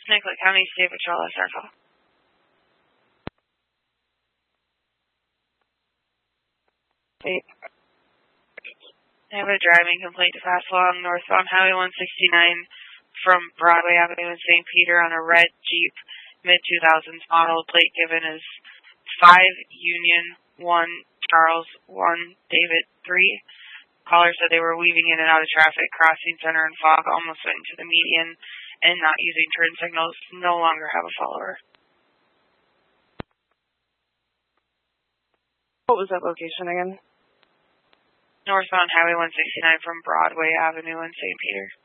Nicollet County State Patrol, SR call. Hey. I have a driving complaint to pass along northbound Highway 169 from Broadway Avenue in St. Peter on a red Jeep mid-2000s model. Plate given is 5 Union 1 Charles 1 David 3. Caller said they were weaving in and out of traffic, crossing center and fog, almost went into the median, and not using turn signals, no longer have a follower. What was that location again? Northbound Highway 169 from Broadway Avenue in St. Peter.